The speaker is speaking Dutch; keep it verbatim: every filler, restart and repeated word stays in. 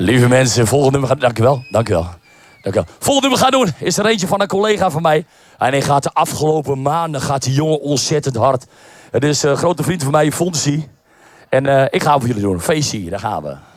Lieve mensen, volgende nummer gaan... Dank u wel, dank u wel. Dank u wel. Volgende nummer gaan doen is er eentje van een collega van mij. En hij gaat de afgelopen maanden gaat die jongen ontzettend hard. Het is een grote vriend van mij, Fonsi. En uh, ik ga hem voor jullie doen. Feestje, daar gaan we.